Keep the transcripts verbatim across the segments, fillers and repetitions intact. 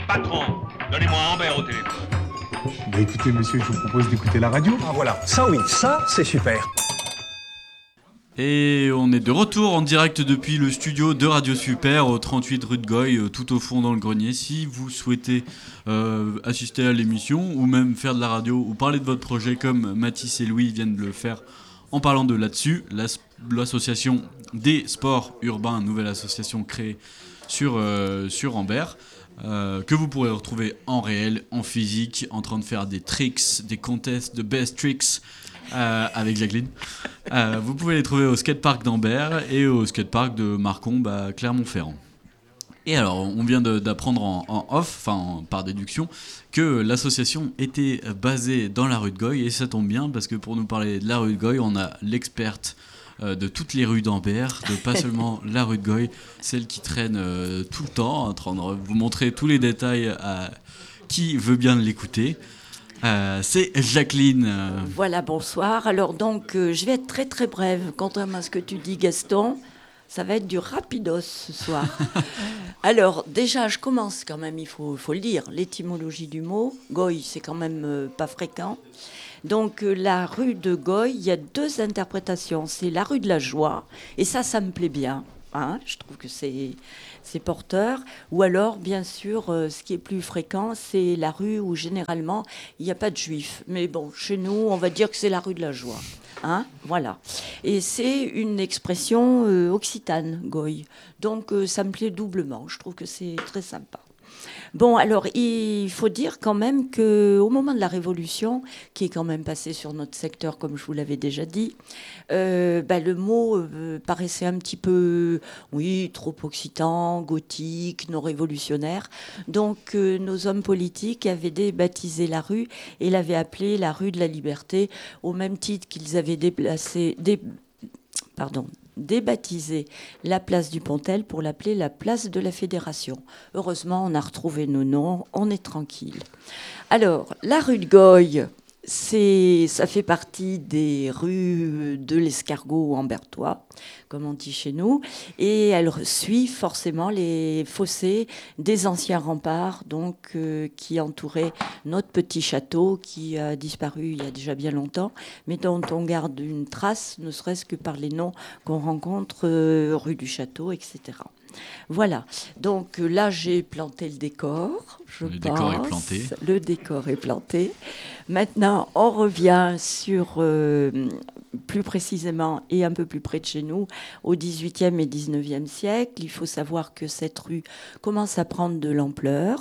Patron, donnez-moi Ambert au téléphone. Bah écoutez monsieur, je vous propose d'écouter la radio. Ah voilà, ça oui, ça c'est super. Et on est de retour en direct depuis le studio de Radio Super au trente-huit rue de Goy, euh, tout au fond dans le grenier. Si vous souhaitez euh, assister à l'émission ou même faire de la radio ou parler de votre projet comme Mathis et Louis viennent de le faire en parlant de là-dessus, l'as- l'association des sports urbains, nouvelle association créée sur, euh, sur Ambert, euh, que vous pourrez retrouver en réel, en physique, en train de faire des tricks, des contests de best tricks euh, avec Jacqueline. Euh, vous pouvez les trouver au skatepark d'Ambert et au skatepark de Marcombe à Clermont-Ferrand. Et alors, on vient de, d'apprendre en, en off, enfin en- par déduction, que l'association était basée dans la rue de Goy, et ça tombe bien parce que pour nous parler de la rue de Goy, on a l'experte euh, de toutes les rues d'Ambert, de pas seulement la rue de Goy, celle qui traîne euh, tout le temps, en train de vous montrer tous les détails à qui veut bien l'écouter. Euh, c'est Jacqueline. euh, Voilà, bonsoir. Alors donc, euh, je vais être très très brève. Contrairement à ce que tu dis, Gaston, ça va être du rapidos ce soir. Alors déjà, je commence quand même, il faut, faut le dire, l'étymologie du mot. Goy, c'est quand même euh, pas fréquent. Donc euh, la rue de Goy, il y a deux interprétations. C'est la rue de la joie, et ça, ça me plaît bien. Hein, je trouve que c'est, c'est porteur. Ou alors, bien sûr, euh, ce qui est plus fréquent, c'est la rue où généralement il n'y a pas de juifs. Mais bon, chez nous, on va dire que c'est la rue de la joie. Hein, voilà. Et c'est une expression euh, occitane, Goy. Donc euh, ça me plaît doublement. Je trouve que c'est très sympa. Bon, alors, il faut dire quand même qu'au moment de la Révolution, qui est quand même passée sur notre secteur, comme je vous l'avais déjà dit, euh, bah, le mot euh, paraissait un petit peu, oui, trop occitan, gothique, non révolutionnaire. Donc, euh, nos hommes politiques avaient débaptisé la rue et l'avaient appelée la rue de la Liberté, au même titre qu'ils avaient déplacé... Dé, pardon, débaptisé la place du Pontel pour l'appeler la place de la Fédération. Heureusement, on a retrouvé nos noms, on est tranquille. Alors, la rue de Goy, c'est, ça fait partie des rues de l'escargot ambertois, comme on dit chez nous, et elle suit forcément les fossés des anciens remparts, donc euh, qui entouraient notre petit château qui a disparu il y a déjà bien longtemps, mais dont on garde une trace, ne serait-ce que par les noms qu'on rencontre euh, rue du Château, et cetera. Voilà. Donc euh, là, j'ai planté le décor. Je Le pense. décor est planté. Le décor est planté. Maintenant, on revient sur, euh, plus précisément et un peu plus près de chez nous, au dix-huitième et dix-neuvième siècle. Il faut savoir que cette rue commence à prendre de l'ampleur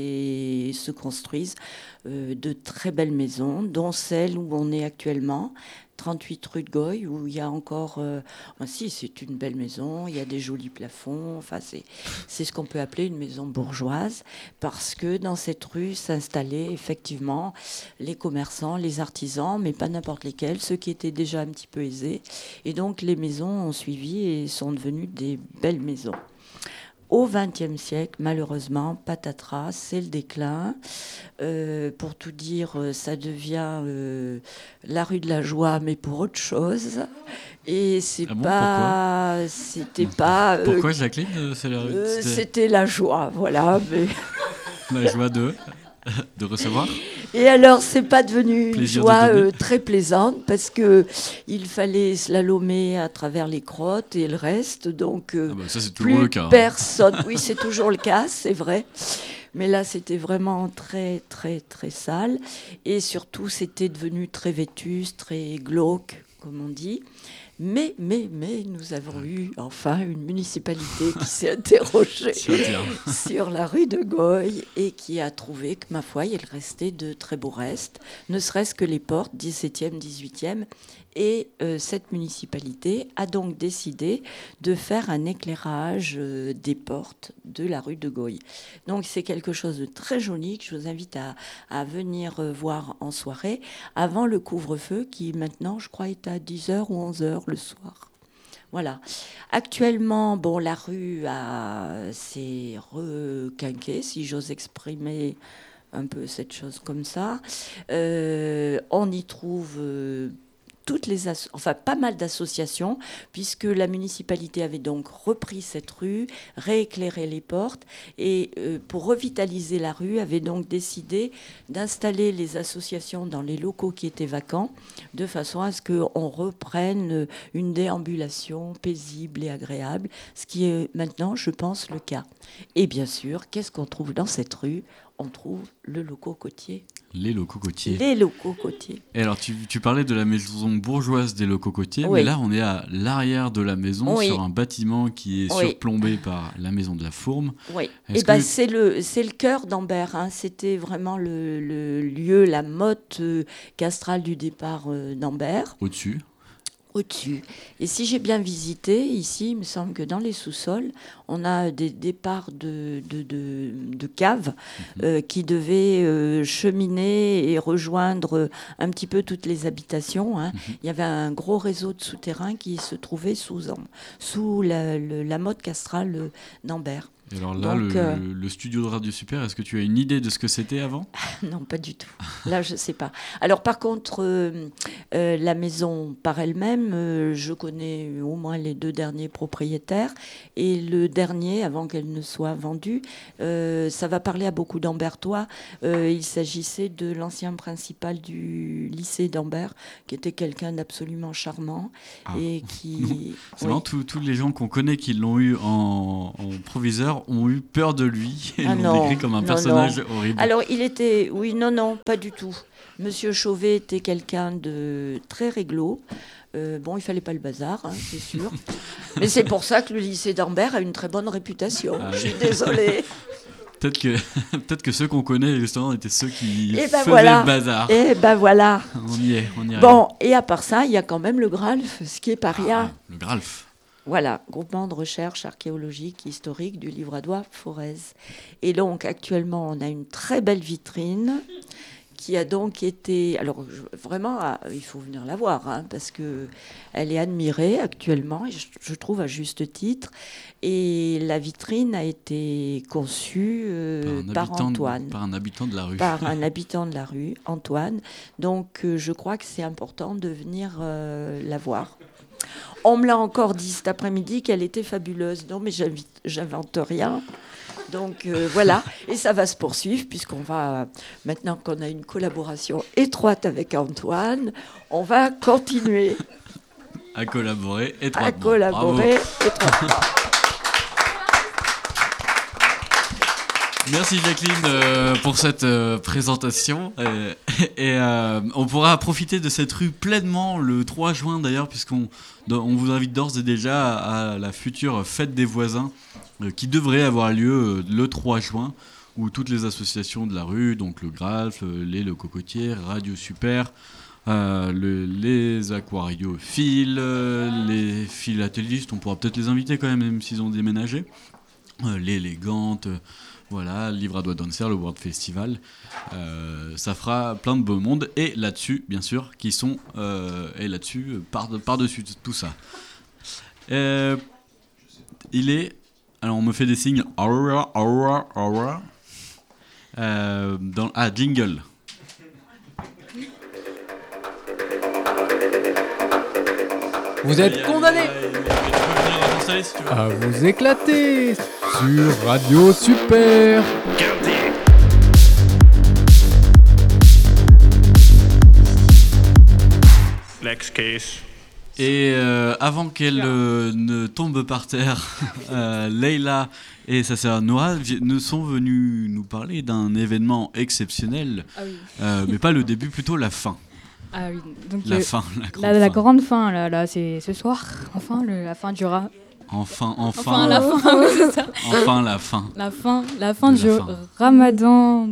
et se construisent euh, de très belles maisons, dont celle où on est actuellement, trente-huit rue de Goy, où il y a encore... Euh, ah si, c'est une belle maison, il y a des jolis plafonds, enfin c'est, c'est ce qu'on peut appeler une maison bourgeoise, parce que dans cette rue s'installaient effectivement les commerçants, les artisans, mais pas n'importe lesquels, ceux qui étaient déjà un petit peu aisés. Et donc les maisons ont suivi et sont devenues des belles maisons. Au vingtième siècle, malheureusement, patatras, c'est le déclin. Euh, pour tout dire, ça devient euh, la rue de la joie, mais pour autre chose. Et c'est Ah bon, pas, c'était pas. euh, Pourquoi Jacqueline euh, c'est la, euh, c'était c'était la joie, voilà. Mais... la joie de, de recevoir. Et alors, c'est pas devenu une Plaisir joie de donner. euh, très plaisante parce que il fallait slalomer à travers les crottes et le reste, donc euh, Ah bah, ça c'est plus toujours le cas. hein. personne. Oui, c'est toujours le cas, c'est vrai. Mais là, c'était vraiment très, très, très sale. Et surtout, c'était devenu très vétuste, très glauque, comme on dit. Mais, mais, mais, nous avons eu enfin une municipalité qui s'est interrogée Sur le terrain. sur la rue de Goy et qui a trouvé que, ma foi, il restait de très beaux restes, ne serait-ce que les portes dix-septième, dix-huitième. Et euh, cette municipalité a donc décidé de faire un éclairage euh, des portes de la rue de Goy. Donc c'est quelque chose de très joli que je vous invite à, à venir euh, voir en soirée, avant le couvre-feu qui maintenant, je crois, est à dix heures ou onze heures le soir. Voilà. Actuellement, bon, la rue a, s'est requinquée, si j'ose exprimer un peu cette chose comme ça. Euh, on y trouve... Euh, toutes les as- enfin pas mal d'associations, puisque la municipalité avait donc repris cette rue, rééclairé les portes, et euh, pour revitaliser la rue, avait donc décidé d'installer les associations dans les locaux qui étaient vacants, de façon à ce qu'on reprenne une déambulation paisible et agréable, ce qui est maintenant, je pense, le cas. Et bien sûr, qu'est-ce qu'on trouve dans cette rue ? On trouve le locaux côtier. Les locaux côtiers. Les locaux côtiers. Et alors, tu, tu parlais de la maison bourgeoise des locaux côtiers, Oui. mais là, on est à l'arrière de la maison, Oui. sur un bâtiment qui est Oui. surplombé par la maison de la Fourme. Oui, Est-ce et ben que- c'est le c'est le cœur d'Ambert. Hein. C'était vraiment le, le lieu, la motte euh, castrale du départ euh, d'Ambert. Au-dessus. Au-dessus. Et si j'ai bien visité, ici, il me semble que dans les sous-sols, on a des départs de, de, de, de caves euh, qui devaient euh, cheminer et rejoindre euh, un petit peu toutes les habitations. Hein. Il y avait un gros réseau de souterrains qui se trouvait sous, en- sous la, le- la motte castrale euh, d'Ambert. Et alors là, Donc, le, euh, le studio de Radio Super, est-ce que tu as une idée de ce que c'était avant ? Non, pas du tout. Là, je ne sais pas. Alors, par contre, euh, euh, la maison par elle-même, euh, je connais au moins les deux derniers propriétaires. Et le dernier, avant qu'elle ne soit vendue, euh, ça va parler à beaucoup d'Ambertois. Euh, il s'agissait de l'ancien principal du lycée d'Ambert, qui était quelqu'un d'absolument charmant. Ah. Et qui... C'est Oui. marrant, tous tous les gens qu'on connaît qui l'ont eu en, en proviseur ont eu peur de lui et Ah l'ont non, décrit comme un non, personnage non. horrible. Alors, il était... Oui, non, non, pas du tout. Monsieur Chauvet était quelqu'un de très réglo. Euh, bon, il fallait pas le bazar, hein, c'est sûr. Mais c'est pour ça que le lycée d'Ambert a une très bonne réputation. Ah Je oui. suis désolée. Peut-être que, peut-être que ceux qu'on connaît justement étaient ceux qui Et ben faisaient voilà. le bazar. Et ben voilà. On y est, on y arrive. Bon, et à part ça, il y a quand même le Gralf, ce qui est pas rien. Ah, le Gralf. Voilà, groupement de recherche archéologique, historique du Livradois Forez. Et donc, actuellement, on a une très belle vitrine qui a donc été... Alors, je- vraiment, ah, il faut venir la voir, hein, parce qu'elle est admirée actuellement, et je, je trouve à juste titre. Et la vitrine a été conçue euh, un par, habitant de- Antoine. par un habitant de la rue. Par un habitant de la rue, Antoine. Donc, euh, je crois que c'est important de venir euh, la voir. On me l'a encore dit cet après-midi qu'elle était fabuleuse. Non, mais j'invite- j'invente rien. Donc euh, voilà, et ça va se poursuivre puisqu'on va, maintenant qu'on a une collaboration étroite avec Antoine, on va continuer À collaborer à étroitement. collaborer Bravo. étroitement. Merci Jacqueline euh, pour cette euh, présentation. Euh, et euh, on pourra profiter de cette rue pleinement le trois juin d'ailleurs, puisqu'on on vous invite d'ores et déjà à, à la future fête des voisins euh, qui devrait avoir lieu euh, le trois juin, où toutes les associations de la rue, donc le Gralf, euh, les Le Cocotier, Radio Super, euh, le- les aquariophiles, euh, les philatélistes, on pourra peut-être les inviter quand même, même s'ils ont déménagé, euh, l'élégante. Euh, Voilà, le Livradois Dancer, le World Festival. Euh, ça fera plein de beau monde. Et là-dessus, bien sûr, qui sont. Euh, et là-dessus, euh, par- par-dessus tout ça. Euh, il est. Alors, on me fait des signes. Aura, aura, aura. Euh, dans, ah, jingle. Vous êtes condamné à vous éclater sur Radio Super. Next case. Et euh, avant qu'elle euh, ne tombe par terre, euh, Leïla et sa sœur Noah vi- nous sont venus nous parler d'un événement exceptionnel, Ah oui. euh, mais pas le début, plutôt la fin. Ah oui. Donc La le- fin, la grande la, la fin. grande fin, là, là c'est ce soir. Enfin, le- la fin du ra... Enfin, enfin, Enfin, la fin, oui, c'est ça. enfin la fin. La fin, la fin De du la fin. Ramadan.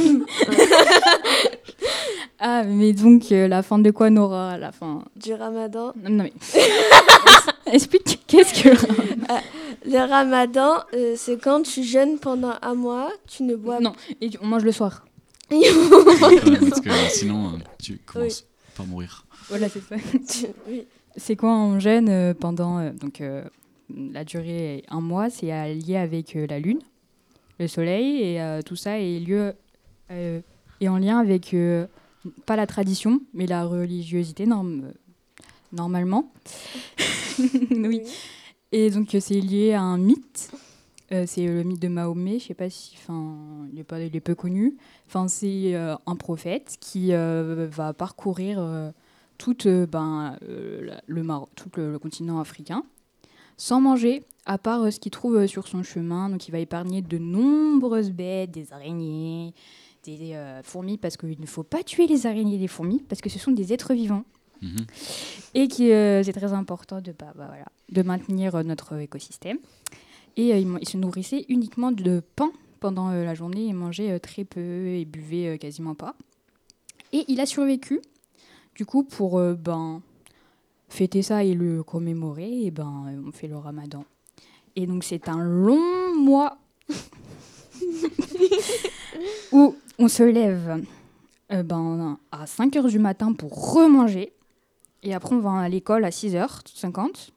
Ah, mais donc, euh, la fin de quoi, Nora? La fin... Du ramadan. Non, non, mais... Explique, qu'est-ce que... Le ramadan, euh, c'est quand tu jeûnes pendant un mois, tu ne bois Non, et tu- on mange le soir. Parce que sinon, euh, tu commences par mourir. Voilà, c'est ça. tu- oui. C'est quoi on gêne euh, pendant euh, donc euh, la durée est un mois, c'est euh, lié avec euh, la lune, le soleil et euh, tout ça est lieu euh, est en lien avec euh, pas la tradition mais la religiosité norme, normalement. Oui. Et donc, euh, c'est lié à un mythe. Euh, c'est le mythe de Mahomet. Je sais pas si, enfin, il est pas, il est peu connu. Enfin, c'est euh, un prophète qui euh, va parcourir euh, tout, euh, ben, euh, la- le Maroc, tout le, le continent africain, sans manger, à part euh, ce qu'il trouve euh, sur son chemin. Donc, il va épargner de nombreuses bêtes, des araignées, des euh, fourmis, parce qu'il ne faut pas tuer les araignées et les fourmis, parce que ce sont des êtres vivants. Mhm. Et que euh, c'est très important de, bah, bah, voilà, de maintenir euh, notre écosystème. Et euh, il, man- il se nourrissait uniquement de pain pendant euh, la journée. Il mangeait euh, très peu et buvait euh, quasiment pas. Et il a survécu. Du coup, pour euh, ben, fêter ça et le commémorer, et ben, euh, on fait le ramadan. Et donc, c'est un long mois où on se lève euh, ben, à cinq heures du matin pour remanger. Et après, on va à l'école à six heures cinquante.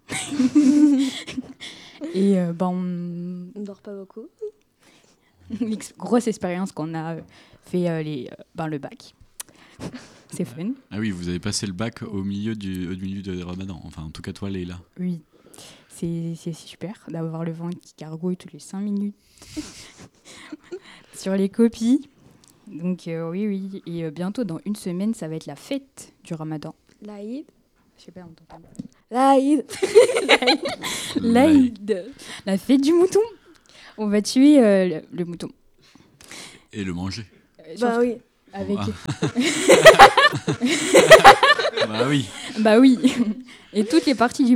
Et euh, ben, on- On dort pas beaucoup. L'ex- grosse expérience qu'on a euh, fait euh, les, euh, ben, le bac. C'est fun. Ah oui, vous avez passé le bac au milieu du, au milieu de Ramadan. Enfin, en tout cas, toi, Leïla. Oui, c'est c'est super d'avoir le vent qui gargouille toutes les cinq minutes sur les copies. Donc euh, oui, oui. Et euh, bientôt, dans une semaine, ça va être la fête du Ramadan. L'Aïd. Je sais pas, on t'entend. L'Aïd. L'Aïd, la fête du mouton. On va tuer euh, le, le mouton. Et le manger. Euh, Bah surtout oui. avec... Bah oui. Bah oui. Et toutes les parties du